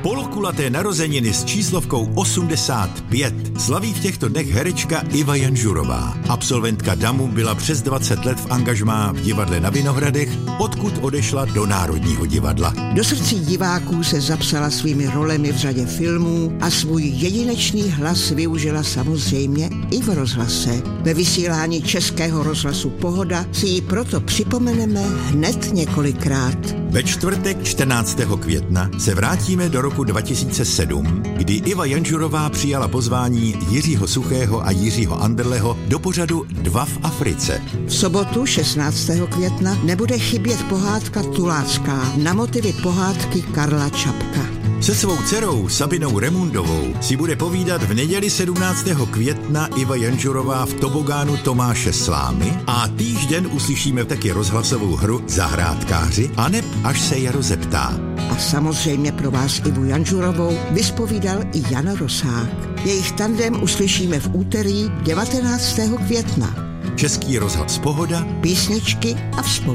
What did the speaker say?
Polokulaté narozeniny s číslovkou 85 slaví v těchto dnech herečka Iva Janžurová. Absolventka DAMu byla přes 20 let v angažmá v divadle na Vinohradech, odkud odešla do Národního divadla. Do srdcí diváků se zapsala svými rolemi v řadě filmů a svůj jedinečný hlas využila samozřejmě i v rozhlase. Ve vysílání Českého rozhlasu Pohoda si ji proto připomeneme hned několikrát. Ve čtvrtek 14. května se vrátíme do roku 2007, kdy Iva Janžurová přijala pozvání Jiřího Suchého a Jiřího Anderleho do pořadu 2 v Africe. V sobotu 16. května nebude chybět pohádka Tulácká na motivy pohádky Karla Čapka. Se svou dcerou Sabinou Remundovou si bude povídat v neděli 17. května Iva Janžurová v tobogánu Tomáše Slámy a týžden uslyšíme taky rozhlasovou hru Zahrádkáři aneb Až se jaro zeptá. A samozřejmě pro vás Ivu Janžurovou vyspovídal i Jan Rosák. Jejich tandem uslyšíme v úterý 19. května. Český rozhlas Pohoda, písničky a vzpomínky.